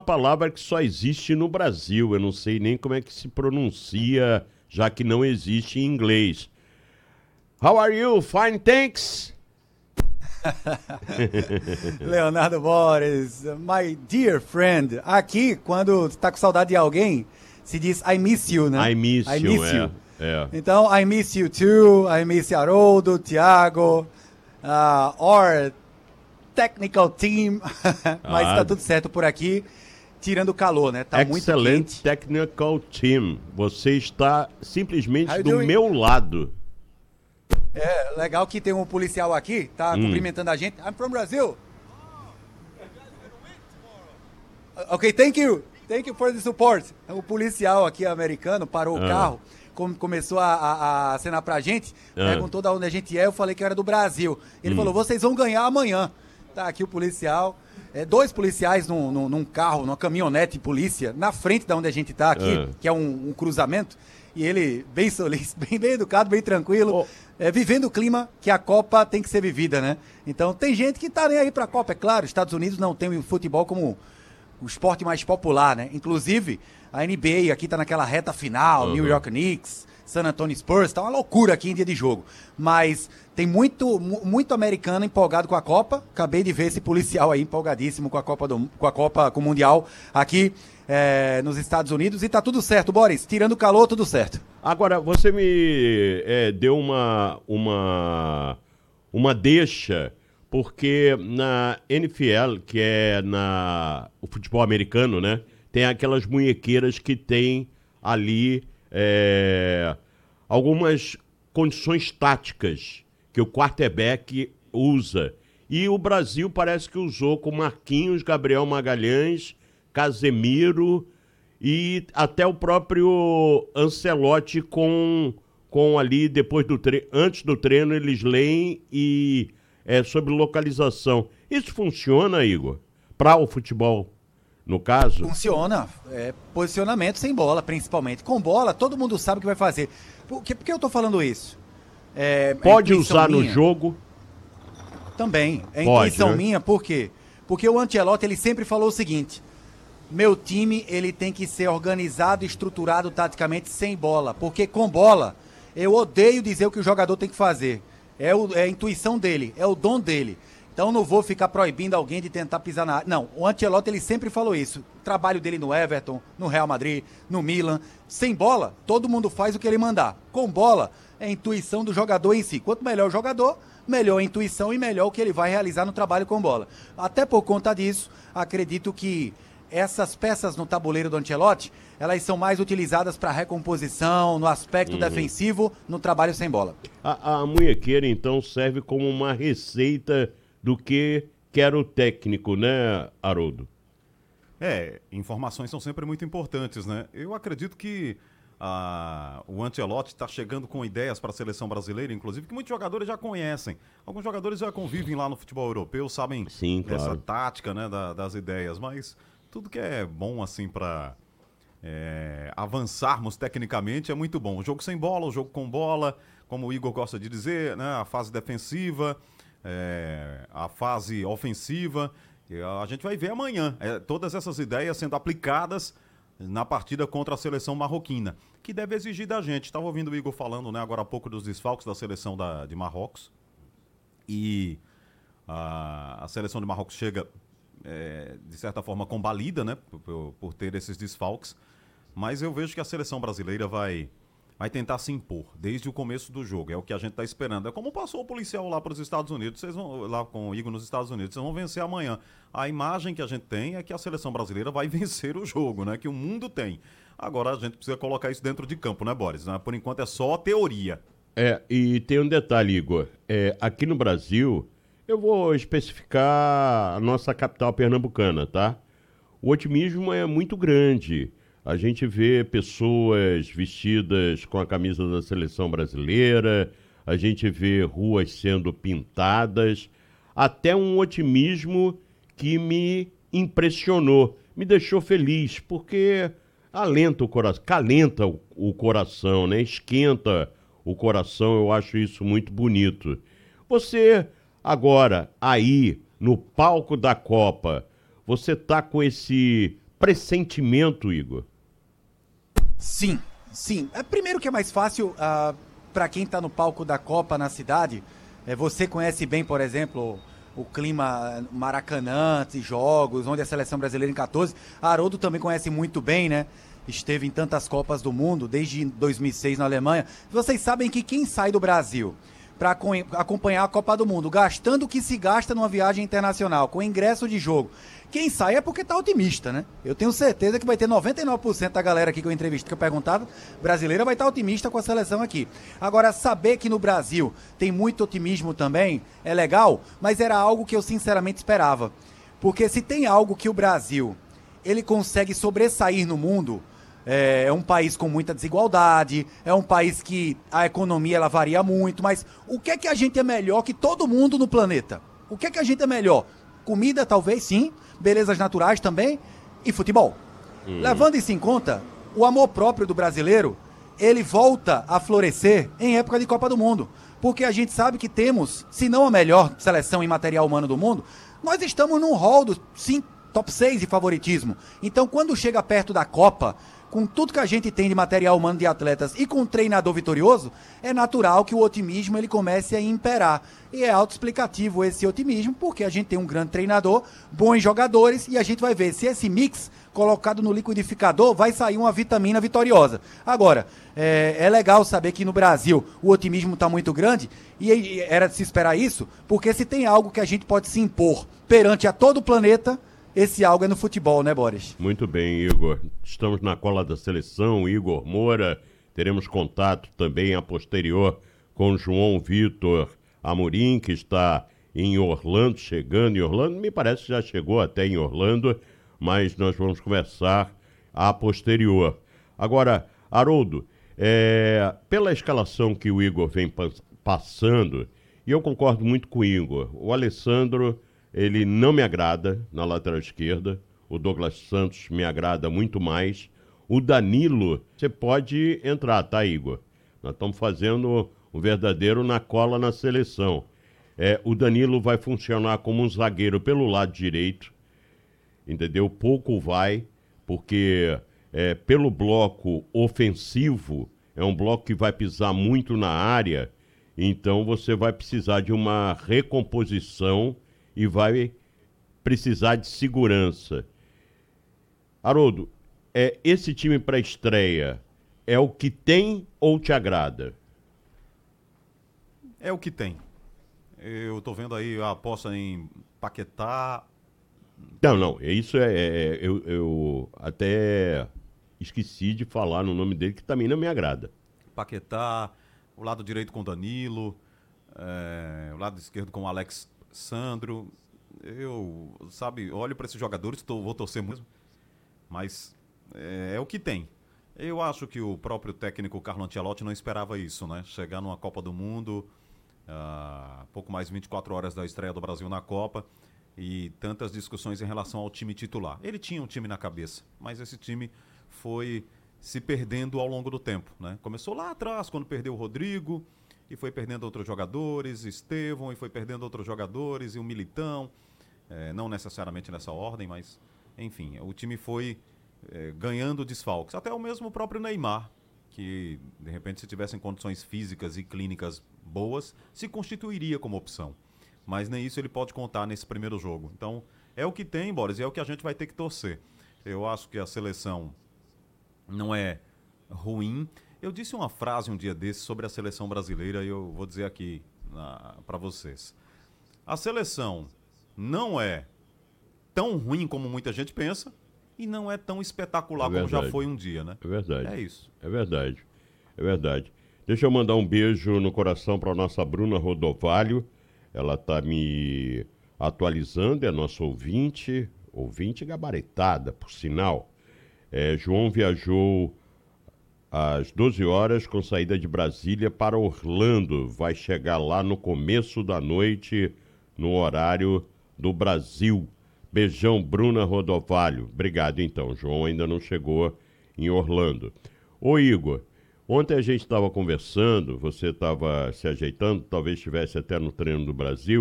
palavra que só existe no Brasil. Eu não sei nem como é que se pronuncia, já que não existe em inglês. How are you? Fine, thanks. Leonardo Boris, my dear friend. Aqui, quando tá com saudade de alguém, se diz I miss you, né? I miss I you, miss you. é. Então, I miss you too, I miss Haroldo, Thiago, our technical team. Mas tá tudo certo por aqui, tirando o calor, né? Tá muito Excellent quente. technical team. Você está simplesmente How you do doing? meu lado. É legal que tem um policial aqui, tá cumprimentando a gente. I'm from Brazil. Ok, thank you. Thank you for the support. O policial aqui americano parou o carro, começou a acenar pra gente, perguntou de onde a gente é, eu falei que eu era do Brasil. Ele falou, vocês vão ganhar amanhã. Tá aqui o policial, dois policiais num carro, numa caminhonete de polícia, na frente da onde a gente tá aqui, que é um cruzamento, e ele bem solícito, bem educado, bem tranquilo, vivendo o clima que a Copa tem que ser vivida, né? Então tem gente que tá nem aí pra Copa, é claro, Estados Unidos não tem o futebol como o esporte mais popular, né? Inclusive, a NBA aqui tá naquela reta final, New York Knicks, San Antonio Spurs, tá uma loucura aqui em dia de jogo. Mas tem muito americano empolgado com a Copa. Acabei de ver esse policial aí empolgadíssimo com a Copa, com o Mundial aqui nos Estados Unidos. E tá tudo certo, Boris. Tirando o calor, tudo certo. Agora, você me deu uma deixa, porque na NFL, que é o futebol americano, né? Tem aquelas munhequeiras que tem ali algumas condições táticas que o quarterback usa. E o Brasil parece que usou com Marquinhos, Gabriel Magalhães, Casemiro e até o próprio Ancelotti com ali, depois do antes do treino, eles leem e sobre localização. Isso funciona, Igor? Para o futebol, no caso? Funciona. Posicionamento sem bola, principalmente. Com bola, todo mundo sabe o que vai fazer. Por que eu tô falando isso? Pode usar no jogo? Também. É Pode, intuição né? minha, por quê? Porque o Ancelotti, ele sempre falou o seguinte: meu time, ele tem que ser organizado e estruturado taticamente sem bola. Porque com bola, eu odeio dizer o que o jogador tem que fazer. É a intuição dele, é o dom dele. Então não vou ficar proibindo alguém de tentar pisar na área. Não, o Ancelotti, ele sempre falou isso. O trabalho dele no Everton, no Real Madrid, no Milan. Sem bola, todo mundo faz o que ele mandar. Com bola, é a intuição do jogador em si. Quanto melhor o jogador, melhor a intuição e melhor o que ele vai realizar no trabalho com bola. Até por conta disso, acredito que essas peças no tabuleiro do Ancelotti, elas são mais utilizadas para recomposição, no aspecto defensivo, no trabalho sem bola. A munhequeira, então, serve como uma receita do que quer o técnico, né, Haroldo? Informações são sempre muito importantes, né? Eu acredito que o Ancelotti está chegando com ideias para a seleção brasileira, inclusive, que muitos jogadores já conhecem. Alguns jogadores já convivem lá no futebol europeu, sabem essa tática, né, das ideias, mas tudo que é bom, assim, para avançarmos tecnicamente é muito bom. O jogo sem bola, o jogo com bola, como o Igor gosta de dizer, né, a fase defensiva, a fase ofensiva. A gente vai ver amanhã todas essas ideias sendo aplicadas na partida contra a seleção marroquina, que deve exigir da gente. Estava ouvindo o Igor falando, né, agora há pouco dos desfalques da seleção de Marrocos. E a seleção de Marrocos chega, de certa forma, combalida, né, por ter esses desfalques. Mas eu vejo que a seleção brasileira vai tentar se impor desde o começo do jogo. É o que a gente está esperando. É como passou o policial lá para os Estados Unidos, vocês vão lá com o Igor nos Estados Unidos, vocês vão vencer amanhã. A imagem que a gente tem é que a seleção brasileira vai vencer o jogo, né? Que o mundo tem. Agora a gente precisa colocar isso dentro de campo, né, Boris? Por enquanto é só teoria. E tem um detalhe, Igor. Aqui no Brasil, eu vou especificar a nossa capital pernambucana, tá? O otimismo é muito grande. A gente vê pessoas vestidas com a camisa da seleção brasileira, a gente vê ruas sendo pintadas, até um otimismo que me impressionou, me deixou feliz, porque alenta o coração, calenta o coração, né? Esquenta o coração, eu acho isso muito bonito. Você, agora, aí, no palco da Copa, você tá com esse pressentimento, Igor? Sim, sim. Primeiro que é mais fácil para quem está no palco da Copa na cidade. Você conhece bem, por exemplo, o clima Maracanã, de jogos, onde a seleção brasileira em 14. Haroldo também conhece muito bem, né? Esteve em tantas Copas do Mundo, desde 2006 na Alemanha. Vocês sabem que quem sai do Brasil para acompanhar a Copa do Mundo, gastando o que se gasta numa viagem internacional, com ingresso de jogo, quem sai é porque tá otimista, né? Eu tenho certeza que vai ter 99% da galera aqui que eu entrevistei, que eu perguntava, brasileira, vai estar otimista com a seleção aqui. Agora, saber que no Brasil tem muito otimismo também é legal, mas era algo que eu sinceramente esperava. Porque se tem algo que o Brasil, ele consegue sobressair no mundo, é um país com muita desigualdade, é um país que a economia ela varia muito, mas o que é que a gente é melhor que todo mundo no planeta? O que é que a gente é melhor? Comida, talvez, sim, belezas naturais também, e futebol. Levando isso em conta, o amor próprio do brasileiro, ele volta a florescer em época de Copa do Mundo, porque a gente sabe que temos, se não a melhor seleção em material humano do mundo, nós estamos num hall do top 6 de favoritismo. Então, quando chega perto da Copa, com tudo que a gente tem de material humano de atletas e com um treinador vitorioso, é natural que o otimismo ele comece a imperar. E é autoexplicativo esse otimismo, porque a gente tem um grande treinador, bons jogadores, e a gente vai ver se esse mix colocado no liquidificador vai sair uma vitamina vitoriosa. Agora, é legal saber que no Brasil o otimismo está muito grande, e era de se esperar isso, porque se tem algo que a gente pode se impor perante a todo o planeta, esse algo é no futebol, né, Boris? Muito bem, Igor. Estamos na cola da seleção, Igor Moura. Teremos contato também a posterior com João Vitor Amorim, que está em Orlando, chegando em Orlando. Me parece que já chegou até em Orlando, mas nós vamos conversar a posterior. Agora, Haroldo, pela escalação que o Igor vem passando, e eu concordo muito com o Igor, o Alessandro, ele não me agrada na lateral esquerda. O Douglas Santos me agrada muito mais. O Danilo, você pode entrar, tá, Igor? Nós estamos fazendo um verdadeiro na cola na seleção. O Danilo vai funcionar como um zagueiro pelo lado direito, entendeu? Pouco vai, porque pelo bloco ofensivo, é um bloco que vai pisar muito na área, então você vai precisar de uma recomposição e vai precisar de segurança. Haroldo, esse time para estreia é o que tem ou te agrada? É o que tem. Eu tô vendo aí a aposta em Paquetá. Não, isso eu até esqueci de falar no nome dele, que também não me agrada. Paquetá, o lado direito com Danilo, o lado esquerdo com o Alex Sandro. Eu, olho para esses jogadores, vou torcer muito, mas é o que tem. Eu acho que o próprio técnico Carlo Ancelotti não esperava isso, né? Chegar numa Copa do Mundo, pouco mais de 24 horas da estreia do Brasil na Copa, e tantas discussões em relação ao time titular. Ele tinha um time na cabeça, mas esse time foi se perdendo ao longo do tempo, né? Começou lá atrás, quando perdeu o Rodrigo, e foi perdendo outros jogadores, Estevão, e foi perdendo outros jogadores, e o Militão, não necessariamente nessa ordem, mas, enfim, o time foi ganhando desfalques. Até o mesmo próprio Neymar, que, de repente, se tivessem condições físicas e clínicas boas, se constituiria como opção. Mas nem isso ele pode contar nesse primeiro jogo. Então, é o que tem, Boris, e é o que a gente vai ter que torcer. Eu acho que a seleção não é ruim. Eu disse uma frase um dia desses sobre a seleção brasileira e eu vou dizer aqui para vocês. A seleção não é tão ruim como muita gente pensa e não é tão espetacular como já foi um dia, né? É verdade. É isso. É verdade. É verdade. Deixa eu mandar um beijo no coração para a nossa Bruna Rodovalho. Ela está me atualizando, é nossa ouvinte gabaritada, por sinal. João viajou às 12 horas com saída de Brasília para Orlando. Vai chegar lá no começo da noite, no horário do Brasil. Beijão, Bruna Rodovalho. Obrigado, então. João ainda não chegou em Orlando. Ô, Igor, ontem a gente estava conversando, você estava se ajeitando, talvez estivesse até no treino do Brasil.